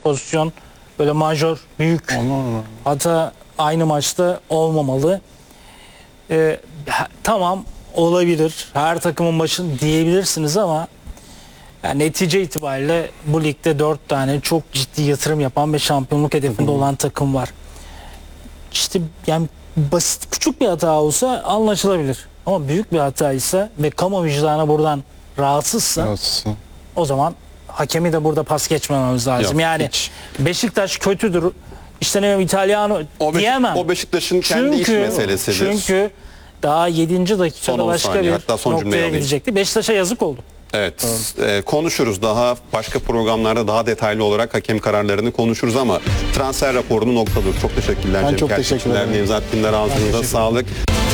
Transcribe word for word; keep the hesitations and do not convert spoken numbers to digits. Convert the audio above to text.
pozisyon böyle majör, büyük Allah. hata aynı maçta olmamalı. Ee, ha- tamam olabilir. Her takımın başını diyebilirsiniz ama yani netice itibariyle bu ligde dört tane çok ciddi yatırım yapan ve şampiyonluk hedefinde olan takım var. İşte yani basit küçük bir hata olsa anlaşılabilir. Ama büyük bir hataysa ve kamu vicdanı buradan rahatsızsa Nasıl? o zaman hakemi de burada pas geçmememiz lazım. Yok, yani hiç. Beşiktaş kötüdür. İşte ne bileyim İtalyano O, Beşik- diyemem. o Beşiktaş'ın kendi iş meselesidir. Çünkü daha yedinci dakikada Son on başka saniye, bir hatta son cümleyi noktaya alayım. gidecekti. Beşiktaş'a yazık oldu. Evet, e, konuşuruz daha başka programlarda daha detaylı olarak hakem kararlarını konuşuruz ama transfer raporunu noktadır. Çok teşekkürler Ben Cem çok Kerpiçler, teşekkür ederim. Nevzat Dindar, ağzınıza sağlık.